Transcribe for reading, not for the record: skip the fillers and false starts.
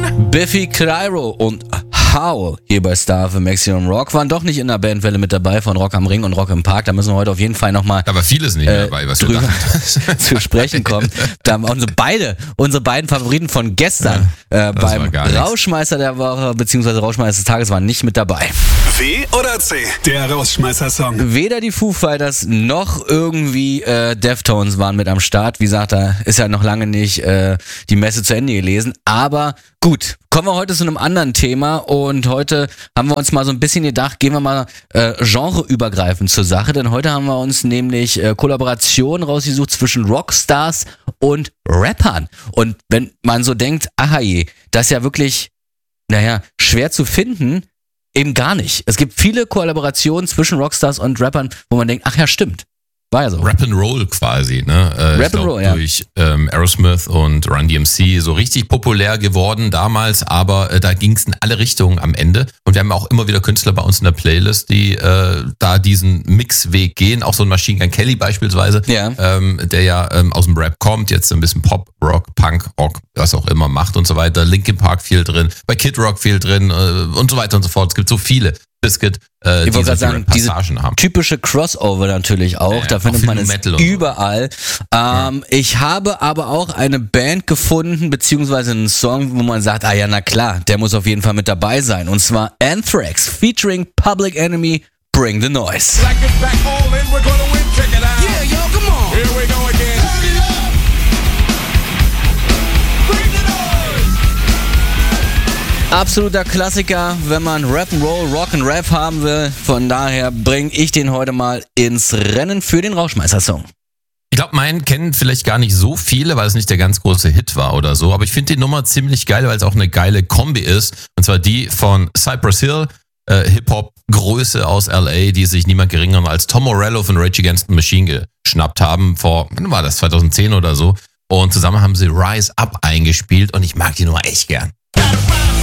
Biffy Clyro und Howl hier bei Star für Maximum Rock waren doch nicht in der Bandwelle mit dabei von Rock am Ring und Rock im Park. Da müssen wir heute auf jeden Fall nochmal aber vieles nicht mehr dabei, was drüber zu sprechen kommen. Da haben unsere beiden Favoriten von gestern beim Rauschmeister der Woche bzw. Rauschmeister des Tages waren nicht mit dabei. W oder C, der Rauschmeißer-Song? Weder die Foo Fighters noch irgendwie Deftones waren mit am Start. Wie gesagt, da ist ja noch lange nicht die Messe zu Ende gelesen. Aber gut, kommen wir heute zu einem anderen Thema und heute haben wir uns mal so ein bisschen gedacht, gehen wir mal genreübergreifend zur Sache, denn heute haben wir uns nämlich Kollaborationen rausgesucht zwischen Rockstars und Rappern. Und wenn man so denkt, aha je, das ist ja wirklich, schwer zu finden, eben gar nicht. Es gibt viele Kollaborationen zwischen Rockstars und Rappern, wo man denkt, ach ja, stimmt. War ja so. Rap'n'Roll quasi, ne? Rap'n'Roll, ja. Durch Aerosmith und Run DMC so richtig populär geworden damals, aber da ging es in alle Richtungen am Ende. Und wir haben auch immer wieder Künstler bei uns in der Playlist, die da diesen Mixweg gehen. Auch so ein Machine Gun Kelly beispielsweise, der ja aus dem Rap kommt, jetzt ein bisschen Pop, Rock, Punk, Rock, was auch immer macht und so weiter. Linkin Park viel drin, bei Kid Rock viel drin und so weiter und so fort. Es gibt so viele. Biscuit, ich wollte gerade sagen, Passagen diese haben. Typische Crossover natürlich auch, da findet man es überall. Ich habe aber auch eine Band gefunden, beziehungsweise einen Song, wo man sagt, na klar, der muss auf jeden Fall mit dabei sein. Und zwar Anthrax featuring Public Enemy, Bring the Noise. Absoluter Klassiker, wenn man Rap'n'Roll, Rock'n'Rap haben will. Von daher bringe ich den heute mal ins Rennen für den Rauschmeißer-Song. Ich glaube, meinen kennen vielleicht gar nicht so viele, weil es nicht der ganz große Hit war oder so. Aber ich finde die Nummer ziemlich geil, weil es auch eine geile Kombi ist. Und zwar die von Cypress Hill, Hip-Hop-Größe aus L.A., die sich niemand geringer als Tom Morello von Rage Against the Machine geschnappt haben. Wann war das? 2010 oder so. Und zusammen haben sie Rise Up eingespielt und ich mag die Nummer echt gern.